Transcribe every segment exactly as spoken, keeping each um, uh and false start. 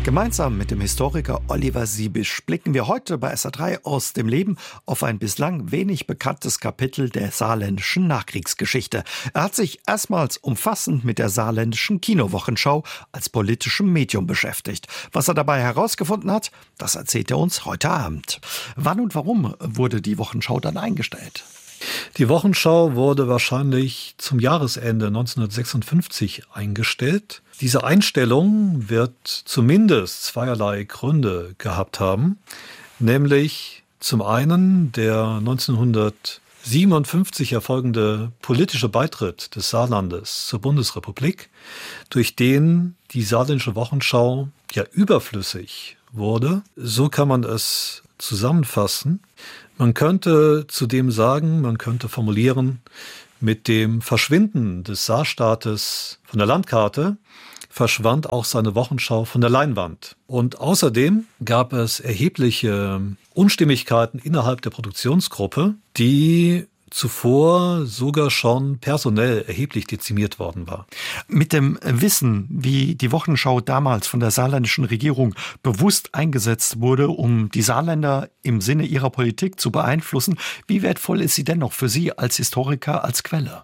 Gemeinsam mit dem Historiker Oliver Siebisch blicken wir heute bei S R drei aus dem Leben auf ein bislang wenig bekanntes Kapitel der saarländischen Nachkriegsgeschichte. Er hat sich erstmals umfassend mit der saarländischen Kinowochenschau als politischem Medium beschäftigt. Was er dabei herausgefunden hat, das erzählt er uns heute Abend. Wann und warum wurde die Wochenschau dann eingestellt? Die Wochenschau wurde wahrscheinlich zum Jahresende neunzehnhundertsechsundfünfzig eingestellt. Diese Einstellung wird zumindest zweierlei Gründe gehabt haben, nämlich zum einen der neunzehnhundertsiebenundfünfzig erfolgende politische Beitritt des Saarlandes zur Bundesrepublik, durch den die saarländische Wochenschau ja überflüssig wurde. So kann man es zusammenfassen. Man könnte zudem sagen, man könnte formulieren, mit dem Verschwinden des Saarstaates von der Landkarte verschwand auch seine Wochenschau von der Leinwand. Und außerdem gab es erhebliche Unstimmigkeiten innerhalb der Produktionsgruppe, die zuvor sogar schon personell erheblich dezimiert worden war. Mit dem Wissen, wie die Wochenschau damals von der saarländischen Regierung bewusst eingesetzt wurde, um die Saarländer im Sinne ihrer Politik zu beeinflussen, wie wertvoll ist sie dennoch für Sie als Historiker, als Quelle?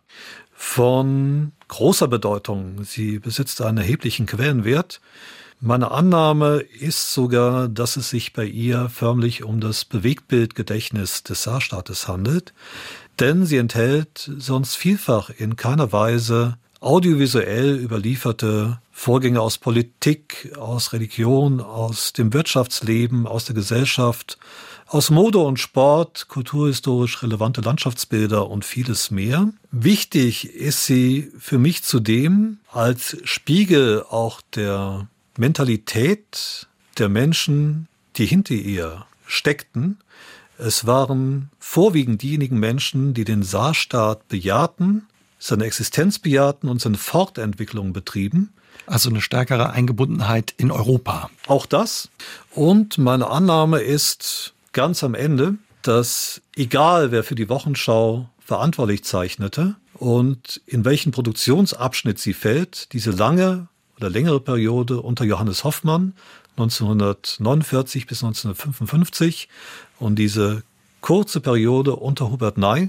Von großer Bedeutung. Sie besitzt einen erheblichen Quellenwert. Meine Annahme ist sogar, dass es sich bei ihr förmlich um das Bewegtbildgedächtnis des Saarstaates handelt, denn sie enthält sonst vielfach in keiner Weise audiovisuell überlieferte Vorgänge aus Politik, aus Religion, aus dem Wirtschaftsleben, aus der Gesellschaft, aus Mode und Sport, kulturhistorisch relevante Landschaftsbilder und vieles mehr. Wichtig ist sie für mich zudem als Spiegel auch der Mentalität der Menschen, die hinter ihr steckten. Es waren vorwiegend diejenigen Menschen, die den Saarstaat bejahten, seine Existenz bejahten und seine Fortentwicklung betrieben. Also eine stärkere Eingebundenheit in Europa. Auch das. Und meine Annahme ist ganz am Ende, dass egal wer für die Wochenschau verantwortlich zeichnete und in welchen Produktionsabschnitt sie fällt, diese lange oder längere Periode unter Johannes Hoffmann neunzehnhundertneunundvierzig bis neunzehnhundertfünfundfünfzig und diese kurze Periode unter Hubert Ney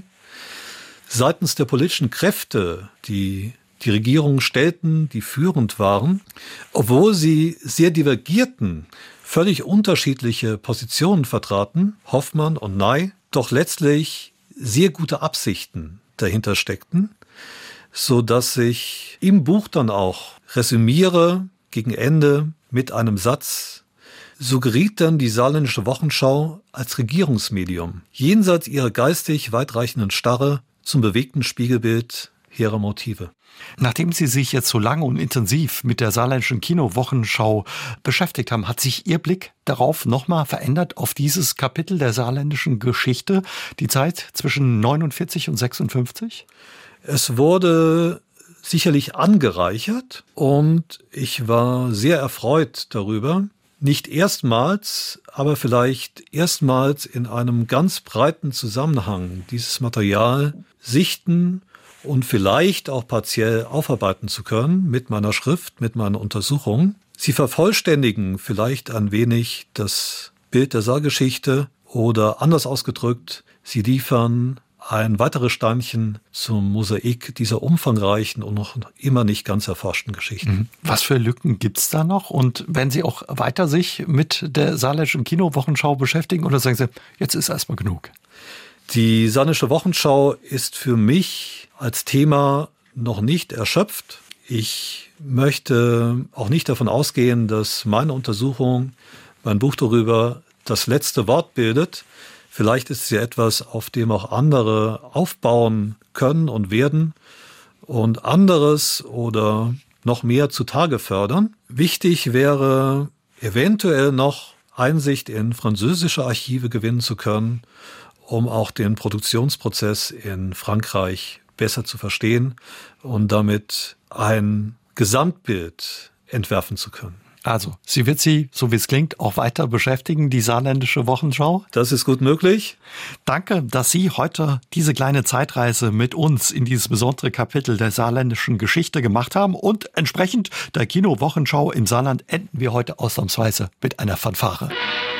seitens der politischen Kräfte, die die Regierung stellten, die führend waren, obwohl sie sehr divergierten, völlig unterschiedliche Positionen vertraten, Hoffmann und Ney, doch letztlich sehr gute Absichten dahinter steckten, so dass ich im Buch dann auch resümiere gegen Ende mit einem Satz: So geriet dann die saarländische Wochenschau als Regierungsmedium jenseits ihrer geistig weitreichenden Starre zum bewegten Spiegelbild hehrer Motive. Nachdem Sie sich jetzt so lange und intensiv mit der saarländischen Kinowochenschau beschäftigt haben, hat sich Ihr Blick darauf nochmal verändert, auf dieses Kapitel der saarländischen Geschichte, die Zeit zwischen neunundvierzig und sechsundfünfzig? Es wurde sicherlich angereichert und ich war sehr erfreut darüber, nicht erstmals, aber vielleicht erstmals in einem ganz breiten Zusammenhang dieses Material sichten und vielleicht auch partiell aufarbeiten zu können mit meiner Schrift, mit meiner Untersuchung. Sie vervollständigen vielleicht ein wenig das Bild der Saargeschichte oder anders ausgedrückt, sie liefern ein weiteres Steinchen zum Mosaik dieser umfangreichen und noch immer nicht ganz erforschten Geschichte. Was für Lücken gibt's da noch? Und wenn Sie auch weiter sich mit der saarländischen Kinowochenschau beschäftigen, oder sagen Sie, jetzt ist erstmal genug? Die saarländische Wochenschau ist für mich als Thema noch nicht erschöpft. Ich möchte auch nicht davon ausgehen, dass meine Untersuchung, mein Buch darüber, das letzte Wort bildet. Vielleicht ist es ja etwas, auf dem auch andere aufbauen können und werden und anderes oder noch mehr zutage fördern. Wichtig wäre eventuell noch Einsicht in französische Archive gewinnen zu können, um auch den Produktionsprozess in Frankreich besser zu verstehen und damit ein Gesamtbild entwerfen zu können. Also, sie wird Sie, so wie es klingt, auch weiter beschäftigen, die saarländische Wochenschau? Das ist gut möglich. Danke, dass Sie heute diese kleine Zeitreise mit uns in dieses besondere Kapitel der saarländischen Geschichte gemacht haben. Und entsprechend der Kino-Wochenschau im Saarland enden wir heute ausnahmsweise mit einer Fanfare.